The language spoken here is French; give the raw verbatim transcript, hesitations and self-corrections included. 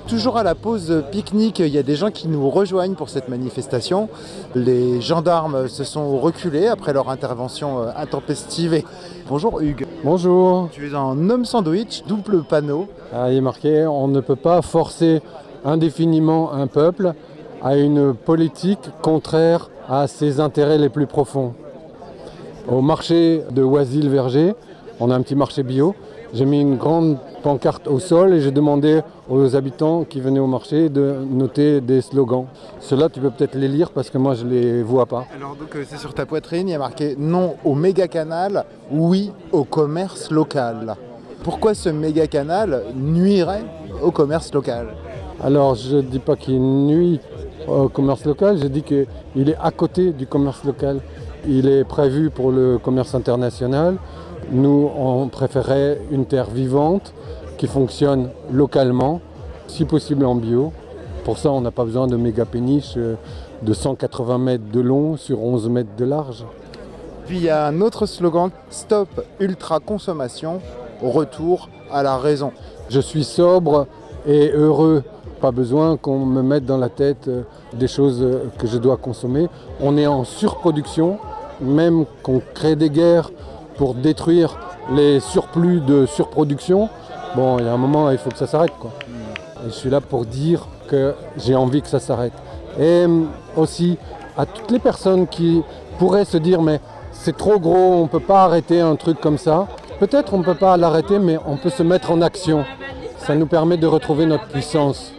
Toujours à la pause pique-nique, il y a des gens qui nous rejoignent pour cette manifestation. Les gendarmes se sont reculés après leur intervention intempestive. Et... Bonjour Hugues. Bonjour. Tu es un homme sandwich, double panneau. Ah, il est marqué, on ne peut pas forcer indéfiniment un peuple à une politique contraire à ses intérêts les plus profonds. Au marché de Oisille-Verger, on a un petit marché bio, j'ai mis une grande pancarte au sol et j'ai demandé aux habitants qui venaient au marché de noter des slogans. Ceux-là, tu peux peut-être les lire parce que moi, je ne les vois pas. Alors donc c'est sur ta poitrine, il y a marqué « Non au méga-canal, oui au commerce local ». Pourquoi ce méga-canal nuirait au commerce local ? Alors, je ne dis pas qu'il nuit au commerce local, je dis qu'il est à côté du commerce local. Il est prévu pour le commerce international. Nous, on préférait une terre vivante qui fonctionne localement, si possible en bio. Pour ça, on n'a pas besoin de méga péniches de cent quatre-vingts mètres de long sur onze mètres de large. Puis il y a un autre slogan, Stop ultra consommation, retour à la raison. Je suis sobre et heureux. Pas besoin qu'on me mette dans la tête des choses que je dois consommer. On est en surproduction, même qu'on crée des guerres pour détruire les surplus de surproduction. Bon, il y a un moment, il faut que ça s'arrête, quoi. Et je suis là pour dire que j'ai envie que ça s'arrête. Et aussi à toutes les personnes qui pourraient se dire mais c'est trop gros, on ne peut pas arrêter un truc comme ça. Peut-être on ne peut pas l'arrêter, mais on peut se mettre en action. Ça nous permet de retrouver notre puissance.